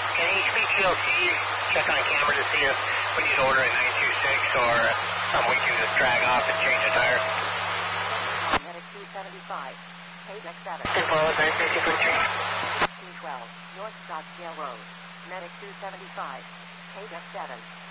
Can HPGLC check on camera to see if we need to order a 926 or we can just drag off and change the tire? Medic 275, Paydeck 7. Info 960.3. 212, North Scottsdale Road. Medic 275, Paydeck 7.